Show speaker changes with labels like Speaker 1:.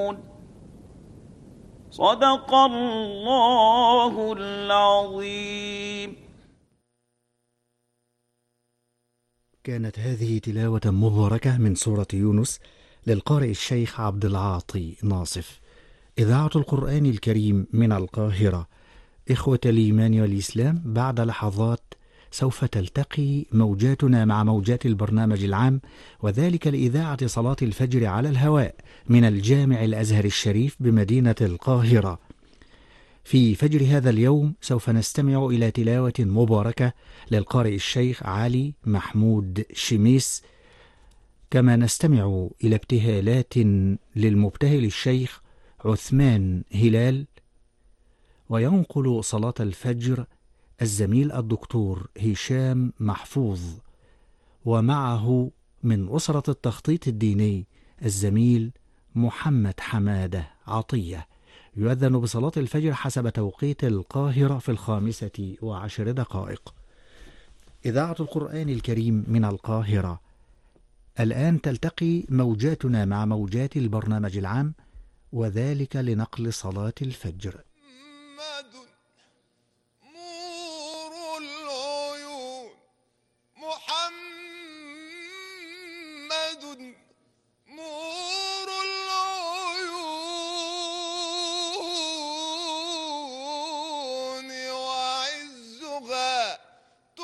Speaker 1: صدق الله العظيم.
Speaker 2: كانت هذه تلاوة مباركة من سورة يونس للقارئ الشيخ عبد العاطي ناصف. إذاعة القرآن الكريم من القاهرة. إخوة الإيمان والإسلام، بعد لحظات سوف تلتقي موجاتنا مع موجات البرنامج العام، وذلك لإذاعة صلاة الفجر على الهواء من الجامع الأزهر الشريف بمدينة القاهرة. في فجر هذا اليوم سوف نستمع إلى تلاوة مباركة للقارئ الشيخ علي محمود شميس، كما نستمع إلى ابتهالات للمبتهل الشيخ عثمان هلال. وينقل صلاة الفجر الزميل الدكتور هشام محفوظ، ومعه من أسرة التخطيط الديني الزميل محمد حمادة عطية. يؤذن بصلاة الفجر حسب توقيت القاهرة في 15:10. إذاعة القرآن الكريم من القاهرة. الآن تلتقي موجاتنا مع موجات البرنامج العام، وذلك لنقل صلاة الفجر.